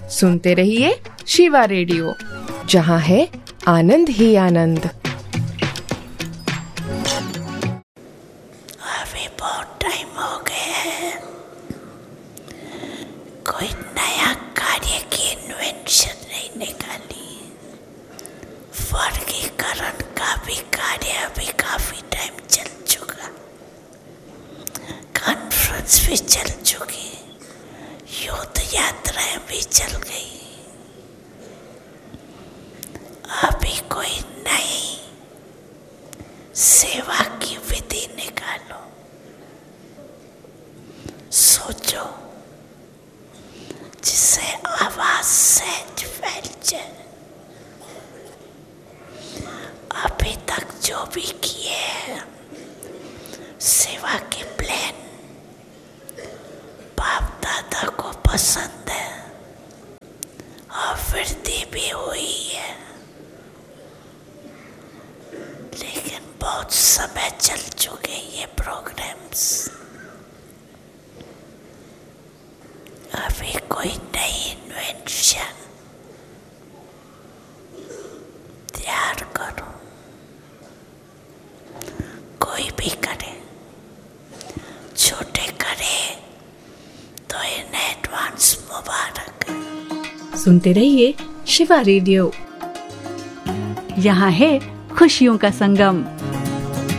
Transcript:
सुनते रहिए शिवा रेडियो, जहाँ है आनंद ही आनंद। अभी बहुत टाइम हो गया है, कोई नया कार्य की इन्वेंशन नहीं निकाली। वर्गीकरण का भी कार्य अभी काफी टाइम चल चुका, कॉन्फ्रेंस भी चल चुकी, युद्ध यात्राएं भी चल गई। अभी कोई नई सेवा की विधि निकालो, सोचो, जिससे आवाज सहज फैल जाए। अभी तक जो भी किए हैं सेवा के प्लान बाप दादा को पसंद है और वृद्धि भी हुई है, लेकिन बहुत समय चल चुके ये प्रोग्राम्स। अभी कोई नई इन्वेंशन तैयार करो, कोई भी करे, छोटे करे तो इन्हें एडवांस मुबारक। सुनते रहिए शिवा रेडियो, यहाँ है खुशियों का संगम।